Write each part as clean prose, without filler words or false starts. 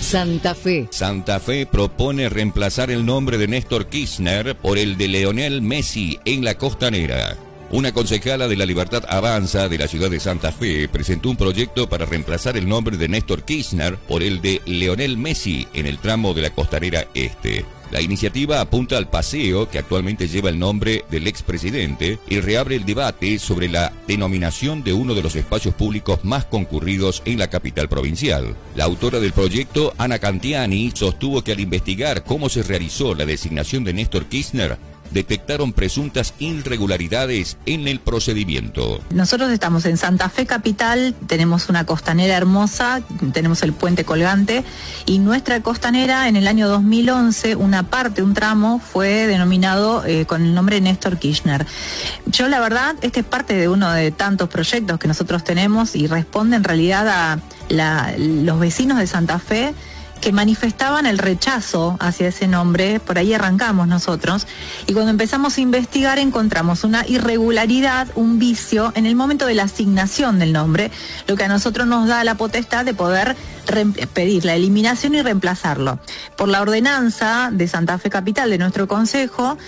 Santa Fe. Santa Fe propone reemplazar el nombre de Néstor Kirchner por el de Lionel Messi en la Costanera. Una concejala de La Libertad Avanza de la ciudad de Santa Fe presentó un proyecto para reemplazar el nombre de Néstor Kirchner por el de Lionel Messi en el tramo de la Costanera Este. La iniciativa apunta al paseo que actualmente lleva el nombre del expresidente y reabre el debate sobre la denominación de uno de los espacios públicos más concurridos en la capital provincial. La autora del proyecto, Ana Cantiani, sostuvo que al investigar cómo se realizó la designación de Néstor Kirchner, detectaron presuntas irregularidades en el procedimiento. Nosotros estamos en Santa Fe capital, tenemos una costanera hermosa, tenemos el puente colgante y nuestra costanera en el año 2011, una parte, un tramo, fue denominado con el nombre Néstor Kirchner. Yo la verdad, este es parte de uno de tantos proyectos que nosotros tenemos y responde en realidad a los vecinos de Santa Fe que manifestaban el rechazo hacia ese nombre. Por ahí arrancamos nosotros, y cuando empezamos a investigar encontramos una irregularidad, un vicio en el momento de la asignación del nombre, lo que a nosotros nos da la potestad de poder pedir la eliminación y reemplazarlo. Por la ordenanza de Santa Fe Capital de nuestro consejo,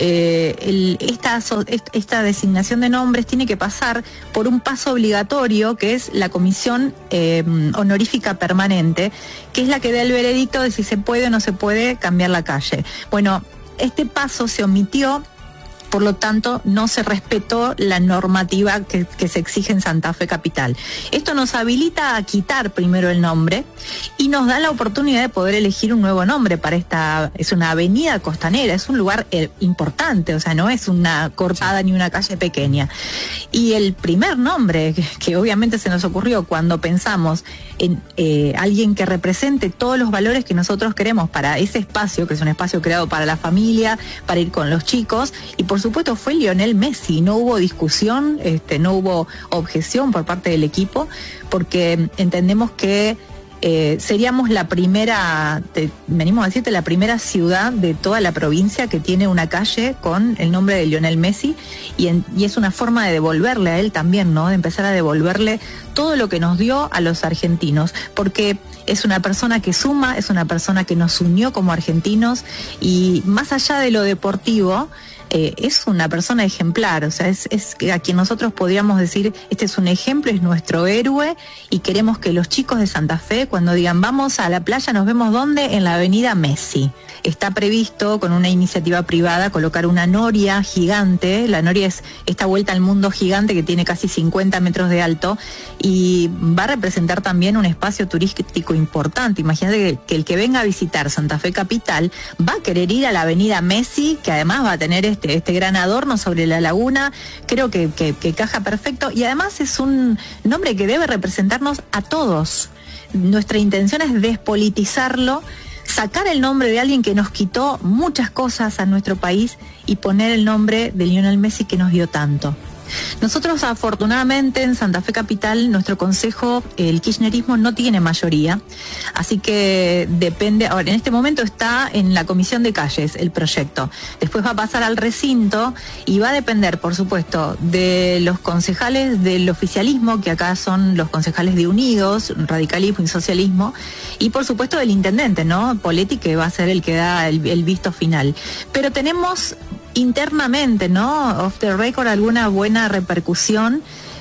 esta designación de nombres tiene que pasar por un paso obligatorio, que es la comisión honorífica permanente, que es la que da el veredicto de si se puede o no se puede cambiar la calle. Bueno, este paso se omitió, por lo tanto no se respetó la normativa que se exige en Santa Fe Capital. Esto nos habilita a quitar primero el nombre y nos da la oportunidad de poder elegir un nuevo nombre para es una avenida costanera, es un lugar importante, o sea, no es una cortada ni una calle pequeña. Y el primer nombre que obviamente se nos ocurrió cuando pensamos en alguien que represente todos los valores que nosotros queremos para ese espacio, que es un espacio creado para la familia, para ir con los chicos, y por supuesto fue Lionel Messi. No hubo discusión, no hubo objeción por parte del equipo, porque entendemos que seríamos la primera, venimos a decirte, la primera ciudad de toda la provincia que tiene una calle con el nombre de Lionel Messi, y es una forma de devolverle a él también, ¿no? De empezar a devolverle todo lo que nos dio a los argentinos, porque es una persona que suma, es una persona que nos unió como argentinos, y más allá de lo deportivo, es una persona ejemplar, o sea, es a quien nosotros podríamos decir, este es un ejemplo, es nuestro héroe, y queremos que los chicos de Santa Fe, cuando digan vamos a la playa, nos vemos ¿dónde? En la avenida Messi. Está previsto con una iniciativa privada colocar una noria gigante. La noria es esta vuelta al mundo gigante que tiene casi 50 metros de alto y va a representar también un espacio turístico importante. Imagínate que el que venga a visitar Santa Fe Capital va a querer ir a la avenida Messi, que además va a tener este gran adorno sobre la laguna. Creo que caja perfecto, y además es un nombre que debe representarnos a todos. Nuestra intención es despolitizarlo, sacar el nombre de alguien que nos quitó muchas cosas a nuestro país y poner el nombre de Lionel Messi, que nos dio tanto. Nosotros afortunadamente en Santa Fe Capital, nuestro consejo, el kirchnerismo no tiene mayoría, así que depende, ahora en este momento está en la comisión de calles el proyecto, después va a pasar al recinto y va a depender, por supuesto, de los concejales del oficialismo, que acá son los concejales de Unidos, Radicalismo y Socialismo, y por supuesto del intendente, ¿no? Poletti, que va a ser el que da el visto final. Pero tenemos internamente, ¿no? Off the record, alguna buena repercusión,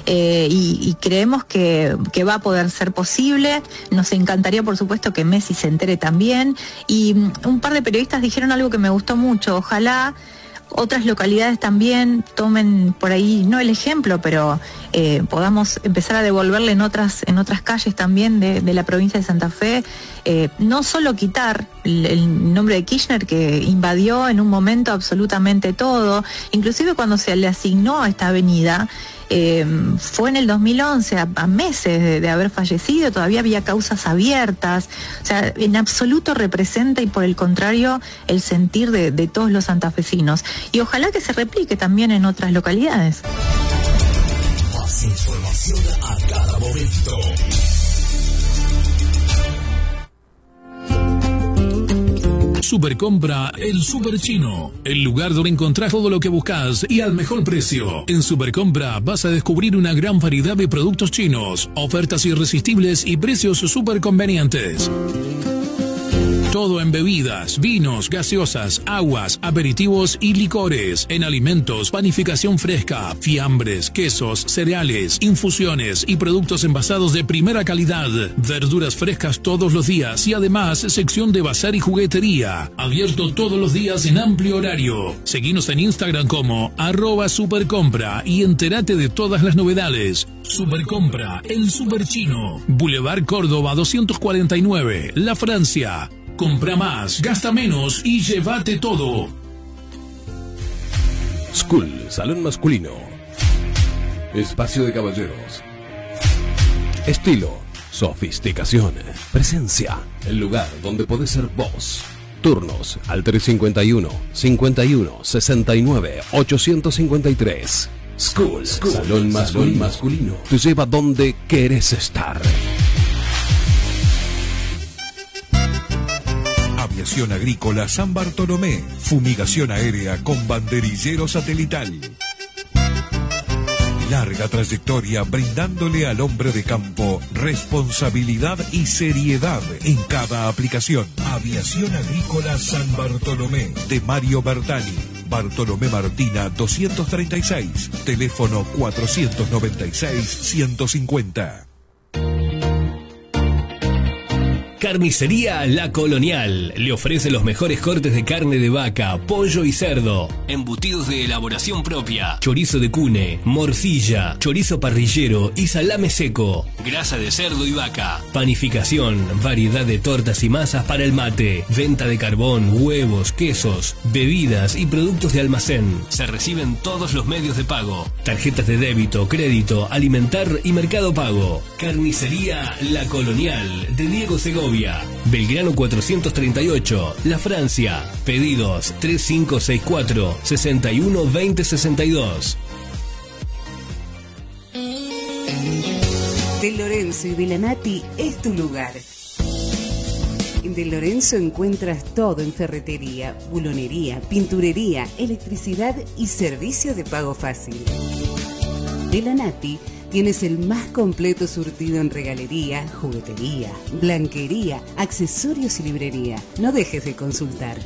y creemos que va a poder ser posible. Nos encantaría, por supuesto, que Messi se entere también, y un par de periodistas dijeron algo que me gustó mucho: ojalá otras localidades también tomen por ahí, no el ejemplo, pero podamos empezar a devolverle en otras calles también de la provincia de Santa Fe, no solo quitar el nombre de Kirchner, que invadió en un momento absolutamente todo, inclusive cuando se le asignó a esta avenida, fue en el 2011, a meses de haber fallecido, todavía había causas abiertas, o sea, en absoluto representa, y por el contrario, el sentir de todos los santafesinos, y ojalá que se replique también en otras localidades. Más información a cada momento. Supercompra El Super Chino, el lugar donde encontrás todo lo que buscas y al mejor precio. En Supercompra vas a descubrir una gran variedad de productos chinos, ofertas irresistibles y precios súper convenientes. Todo en bebidas, vinos, gaseosas, aguas, aperitivos y licores. En alimentos, panificación fresca, fiambres, quesos, cereales, infusiones y productos envasados de primera calidad. Verduras frescas todos los días y además sección de bazar y juguetería. Abierto todos los días en amplio horario. Seguinos en Instagram como @supercompra y entérate de todas las novedades. Supercompra, el Super Chino. Boulevard Córdoba 249, La Francia. Compra más, gasta menos y llévate todo. School, salón masculino. Espacio de caballeros. Estilo, sofisticación, presencia. El lugar donde podés ser vos. Turnos al 351 51 69 853. School, salón masculino. Te lleva donde querés estar. Aviación Agrícola San Bartolomé. Fumigación aérea con banderillero satelital. Larga trayectoria brindándole al hombre de campo responsabilidad y seriedad en cada aplicación. Aviación Agrícola San Bartolomé de Mario Bertani. Bartolomé Martina 236. Teléfono 496-150. Carnicería La Colonial le ofrece los mejores cortes de carne de vaca, pollo y cerdo, embutidos de elaboración propia, chorizo de cune, morcilla, chorizo parrillero y salame seco, grasa de cerdo y vaca, panificación, variedad de tortas y masas para el mate, venta de carbón, huevos, quesos, bebidas y productos de almacén. Se reciben todos los medios de pago, tarjetas de débito, crédito, alimentar y mercado pago. Carnicería La Colonial de Diego Segovia, Belgrano 438, La Francia. Pedidos 3564 61 20 62. De Lorenzo y Belanati es tu lugar. En De Lorenzo encuentras todo en ferretería, bulonería, pinturería, electricidad y servicio de pago fácil. Belanati tienes el más completo surtido en regalería, juguetería, blanquería, accesorios y librería. No dejes de consultar.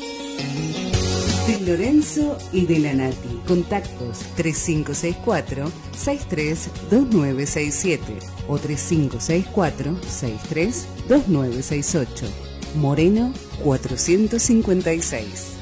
De Lorenzo y Belanati. Contactos 3564-632967 o 3564-632968. Moreno 456.